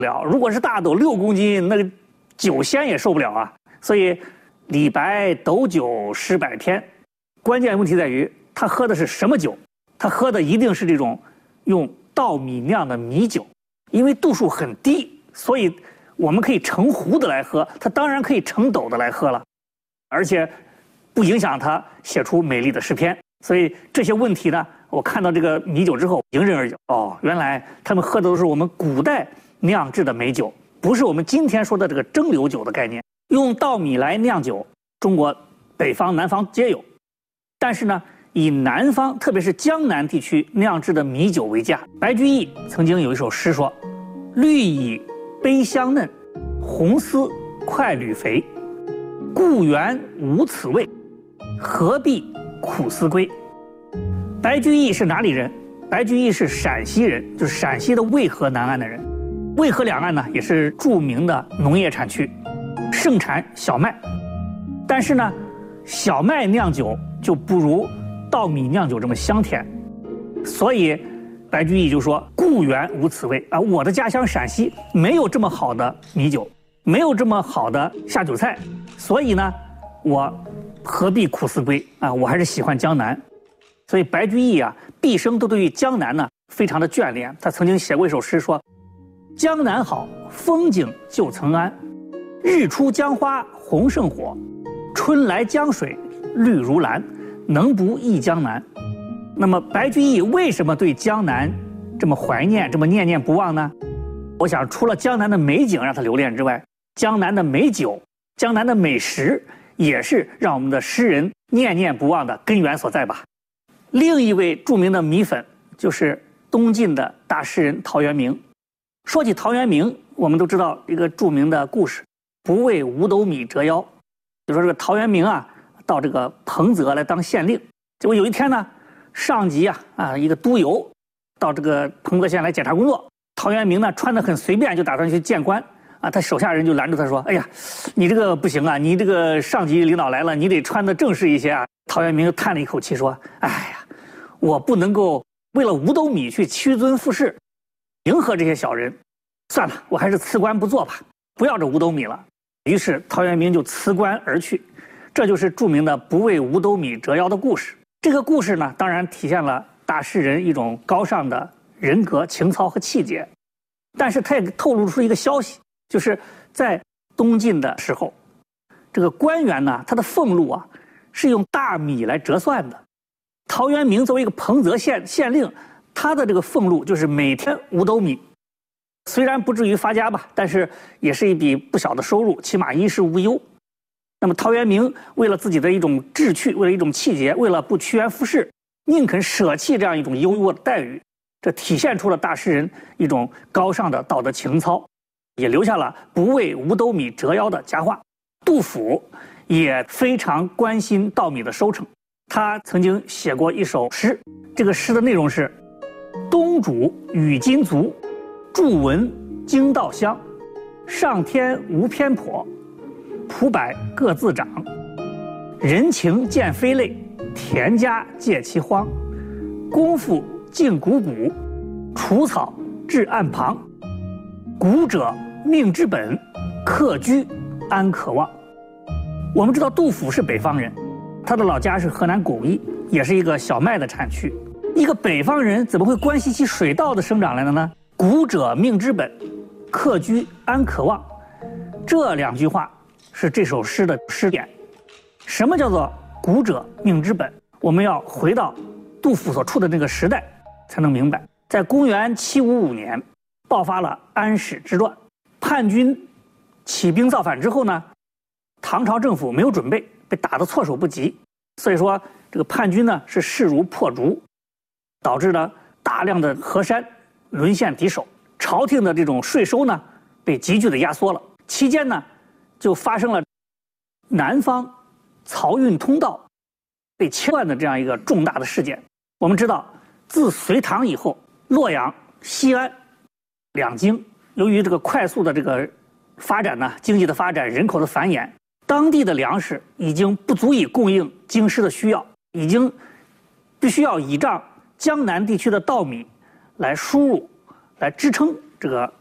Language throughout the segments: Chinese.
了。如果是大斗6公斤，那个酒仙也受不了啊。所以李白斗酒诗百篇，关键问题在于他喝的是什么酒？他喝的一定是这种用稻米酿的米酒，因为度数很低，所以我们可以成壶的来喝，他当然可以成斗的来喝了，而且不影响他写出美丽的诗篇。所以这些问题呢，我看到这个米酒之后迎刃而解。哦，原来他们喝的都是我们古代酿制的美酒，不是我们今天说的这个蒸馏酒的概念。用稻米来酿酒，中国北方南方皆有，但是呢，以南方特别是江南地区酿制的米酒为佳。白居易曾经有一首诗说：“绿蚁悲香嫩，红丝快履肥。故园无此味，何必苦思归。”白居易是哪里人？白居易是陕西人，就是陕西的渭河南岸的人。渭河两岸呢，也是著名的农业产区，盛产小麦。但是呢，小麦酿酒就不如稻米酿酒这么香甜，所以白居易就说：“故园无此味啊！我的家乡陕西没有这么好的米酒，没有这么好的下酒菜，所以呢，我何必苦思归啊？我还是喜欢江南。”所以白居易啊，毕生都对于江南呢非常的眷恋。他曾经写过一首诗说：“江南好，风景旧曾谙。日出江花红胜火，春来江水绿如蓝。能不忆江南？”那么白居易为什么对江南这么怀念，这么念念不忘呢？我想，除了江南的美景让他留恋之外，江南的美酒、江南的美食也是让我们的诗人念念不忘的根源所在吧。另一位著名的米粉就是东晋的大诗人陶渊明。说起陶渊明，我们都知道一个著名的故事：“不为五斗米折腰。”就说这个陶渊明啊，到这个彭泽来当县令，结果有一天呢，上级一个督邮到这个彭泽县来检查工作，陶渊明呢穿得很随便，就打算去见官啊。他手下人就拦住他说：“哎呀，你这个不行啊，你这个上级领导来了，你得穿得正式一些啊。”陶渊明就叹了一口气说：“哎呀，我不能够为了五斗米去屈尊附势，迎合这些小人，算了，我还是辞官不做吧，不要这五斗米了。”于是陶渊明就辞官而去。这就是著名的“不为五斗米折腰”的故事。这个故事呢，当然体现了大诗人一种高尚的人格、情操和气节，但是他也透露出一个消息，就是在东晋的时候，这个官员呢，他的俸禄啊是用大米来折算的。陶渊明作为一个彭泽县令，他的这个俸禄就是每天5斗米，虽然不至于发家吧，但是也是一笔不小的收入，起码衣食无忧。那么陶渊明为了自己的一种志趣，为了一种气节，为了不趋炎附势，宁肯舍弃这样一种优渥的待遇，这体现出了大诗人一种高尚的道德情操，也留下了“不为五斗米折腰”的佳话。杜甫也非常关心稻米的收成，他曾经写过一首诗，这个诗的内容是：“冬煮羽巾足，著闻经稻香。上天无偏颇，蒲柏各自长。人情见非类，田家借其荒。功夫尽谷谷，除草至岸旁。谷者命之本，客居安可望。”我们知道杜甫是北方人，他的老家是河南巩义，也是一个小麦的产区。一个北方人怎么会关心起水稻的生长来了呢？谷者命之本，客居安可望。这两句话是这首诗的诗点。什么叫做谷者命之本？我们要回到杜甫所处的那个时代才能明白。在公元755年，爆发了安史之乱，叛军起兵造反之后呢，唐朝政府没有准备，被打得措手不及，所以说这个叛军呢是势如破竹，导致了大量的河山沦陷敌手，朝廷的这种税收呢被急剧的压缩了。期间呢，就发生了南方漕运通道被切断的这样一个重大的事件。我们知道，自隋唐以后，洛阳、西安两京由于这个快速的这个发展呢，经济的发展、人口的繁衍，当地的粮食已经不足以供应京师的需要，已经必须要倚仗江南地区的稻米来输入，来支撑这个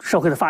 社会的发